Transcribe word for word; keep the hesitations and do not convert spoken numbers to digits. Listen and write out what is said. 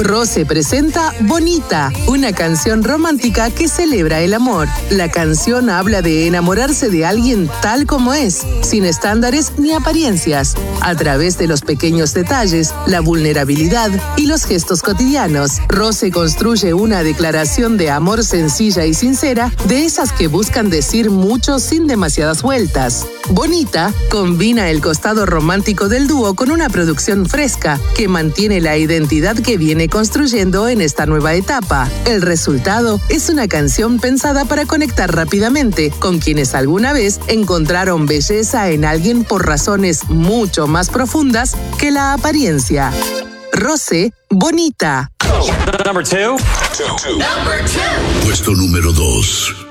Rosé presenta Bonita, una canción romántica que celebra el amor. La canción habla de enamorarse de alguien tal como es, sin estándares ni apariencias, a través de los pequeños detalles, la vulnerabilidad y los gestos cotidianos. Rosé construye una declaración de amor sencilla y sincera, de esas que buscan decir mucho sin demasiadas vueltas. Bonita combina el costado romántico del dúo con una producción fresca que mantiene la identidad que viene construyendo en esta nueva etapa. El resultado es una canción pensada para conectar rápidamente con quienes alguna vez encontraron belleza en alguien por razones mucho más profundas que la apariencia. Rosé, Bonita. Number two. Puesto número dos.